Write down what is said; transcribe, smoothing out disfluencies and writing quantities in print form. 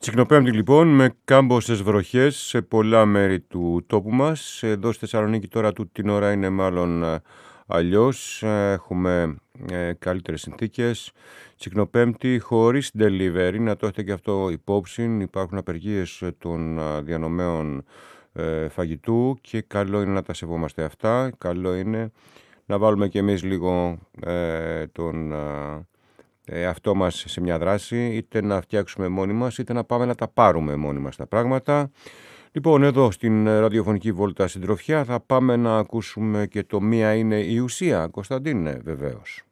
Τσικνοπέμπτη λοιπόν με κάμποσες βροχές σε πολλά μέρη του τόπου μας. Εδώ στη Θεσσαλονίκη τώρα τούτη την ώρα είναι μάλλον αλλιώς. Έχουμε καλύτερες συνθήκες. Τσικνοπέμπτη χωρίς delivery, να το έχετε και αυτό υπόψη. Υπάρχουν απεργίες των διανομέων φαγητού και καλό είναι να τα σεβόμαστε αυτά. Καλό είναι να βάλουμε και εμείς λίγο τον αυτό μας σε μια δράση, είτε να φτιάξουμε μόνοι μας, είτε να πάμε να τα πάρουμε μόνοι μας τα πράγματα. Λοιπόν, εδώ στην ραδιοφωνική βόλτα συντροφιά θα πάμε να ακούσουμε και το «Μία είναι η ουσία», Κωνσταντίνε, βεβαίως.